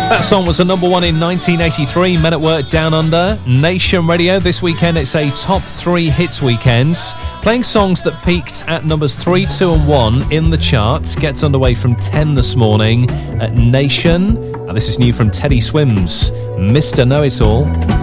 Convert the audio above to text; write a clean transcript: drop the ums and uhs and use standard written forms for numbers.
That song was a number one in 1983, Men at Work Down Under. Nation Radio, this weekend it's a top 3 hits weekend. Playing songs that peaked at numbers 3, 2 and 1 in the charts. Gets underway from 10 this morning at Nation. And this is new from Teddy Swims, Mr. Know-It-All.